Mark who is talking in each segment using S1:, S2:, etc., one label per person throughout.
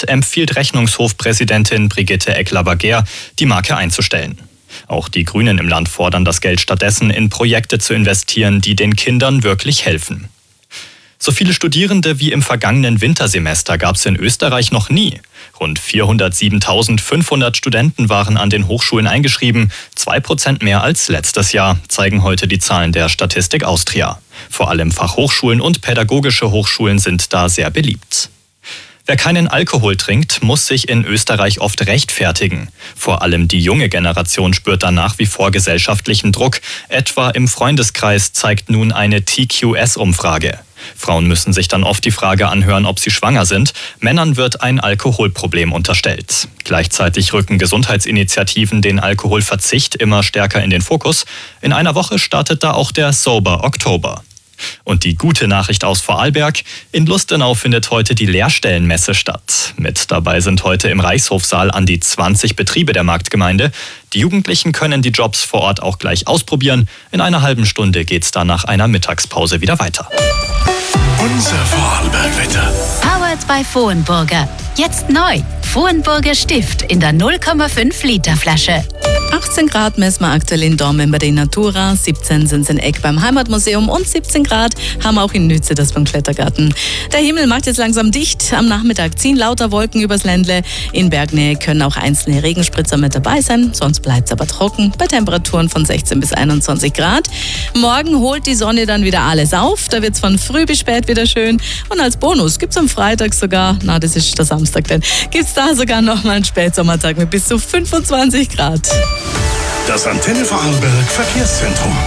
S1: empfiehlt Rechnungshofpräsidentin Brigitte Eckler-Baguer, die Marke einzustellen. Auch die Grünen im Land fordern das Geld stattdessen in Projekte zu investieren, die den Kindern wirklich helfen. So viele Studierende wie im vergangenen Wintersemester gab es in Österreich noch nie. Rund 407.500 Studenten waren an den Hochschulen eingeschrieben, 2% mehr als letztes Jahr, zeigen heute die Zahlen der Statistik Austria. Vor allem Fachhochschulen und pädagogische Hochschulen sind da sehr beliebt. Wer keinen Alkohol trinkt, muss sich in Österreich oft rechtfertigen. Vor allem die junge Generation spürt da nach wie vor gesellschaftlichen Druck. Etwa im Freundeskreis zeigt nun eine TQS-Umfrage. Frauen müssen sich dann oft die Frage anhören, ob sie schwanger sind. Männern wird ein Alkoholproblem unterstellt. Gleichzeitig rücken Gesundheitsinitiativen den Alkoholverzicht immer stärker in den Fokus. In einer Woche startet da auch der Sober Oktober. Und die gute Nachricht aus Vorarlberg: In Lustenau findet heute die Lehrstellenmesse statt. Mit dabei sind heute im Reichshofsaal an die 20 Betriebe der Marktgemeinde. Die Jugendlichen können die Jobs vor Ort auch gleich ausprobieren. In einer halben Stunde geht's dann nach einer Mittagspause wieder weiter.
S2: Unser Vorarlberg-Wetter.
S3: Powered by Vohenburger. Jetzt neu. Vohenburger Stift in der 0,5 Liter Flasche.
S4: 18 Grad messen wir aktuell in Dormen bei der Natura, 17 sind es in Eck beim Heimatmuseum und 17 Grad haben wir auch in Nütze das beim Klettergarten. Der Himmel macht jetzt langsam dicht. Am Nachmittag ziehen lauter Wolken übers Ländle. In Bergnähe können auch einzelne Regenspritzer mit dabei sein, sonst bleibt es aber trocken bei Temperaturen von 16 bis 21 Grad. Morgen holt die Sonne dann wieder alles auf. Da wird es von früh bis spät wieder schön. Und als Bonus gibt es am Freitag sogar, das ist der Samstag denn, gibt es da sogar nochmal einen Spätsommertag mit bis zu 25 Grad.
S2: Das Antenne Vorarlberg Verkehrszentrum.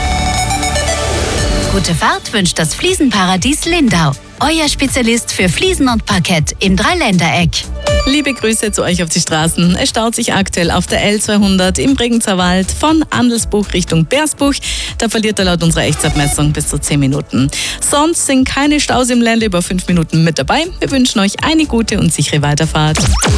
S3: Gute Fahrt wünscht das Fliesenparadies Lindau. Euer Spezialist für Fliesen und Parkett im Dreiländereck.
S4: Liebe Grüße zu euch auf die Straßen. Es staut sich aktuell auf der L200 im Bregenzer Wald von Andelsbuch Richtung Bersbuch. Da verliert er laut unserer Echtsabmessung bis zu 10 Minuten. Sonst sind keine Staus im Ländle über 5 Minuten mit dabei. Wir wünschen euch eine gute und sichere Weiterfahrt.